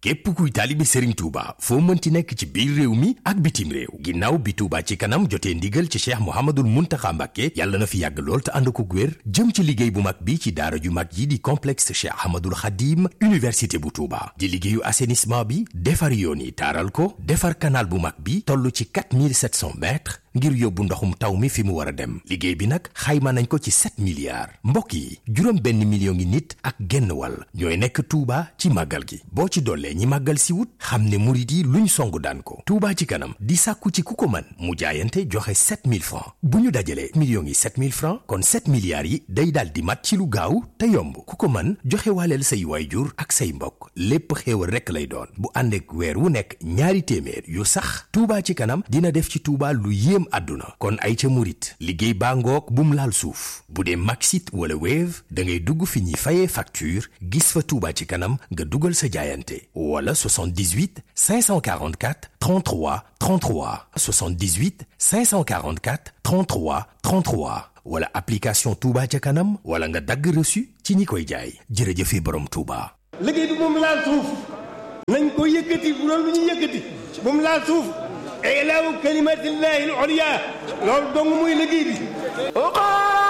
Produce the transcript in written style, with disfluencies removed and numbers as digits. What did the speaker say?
képp kuy taalibe Serigne Touba foo mënti nekk ci biir réew mi ak bitim réew ginnaaw bi Touba ci kanam jotee ndigal ci Cheikh Mouhamadoul Mountakha Mbacké yàlla na fi yàgg lool te ànd ko wér jëm ci liggéey bu mag bi ci daara ju mag yi di complexe Cheikh Ahmadoul Khadim université bu Touba di liggéeyu assainissement bi defar yoon yi taaral ko defar canal bu mag bi toll ci 4700 mètres ngir yóbbu ndoxum taw mi fi mu war a dem liggéey bi nag xayma nañ ko ci 7 milliards mbokk yi juróom benn million ngi nit ak genn wàll ñooy nekk Touba ci màggal gi boo ci dollee ñi màggal si wut xam ne murit yi luñ songu daan ko Touba ci kanam di sàkku ci ku ko mën mu jaayante joxe 7000 francs bu ñu dajalee millions yi 7000 francs kon 7 milliards yi day daal di mat ci lu gaaw te yomb ku ko mën joxe waaleel say waayjur ak say mbokk lépp xéewal rekk lay doon bu ànd ak weer wu nekk ñaari téeméer yu sax Touba ci kanam dina def ci Touba lu yéem àdduna kon ay ca murit liggéey baa ngoog bum laal suuf bu dee Maxit wala Wave da ngay dugg fi ñuy fayee facture gis fa Touba ci kanam nga dugal sa jaayante wala 78 544 33 33 78 544 33 33 wala application Touba ca kanam wala nga dagg reçu ci ñi koy jaay jërëjëfe borom Touba. liggéey bi moom laal suuf nañ ko yëkkati bu doon lu ñu yëkkati moom laal suuf ilaahu kalimatillahi al-ulya loolu dong muy liggéey bi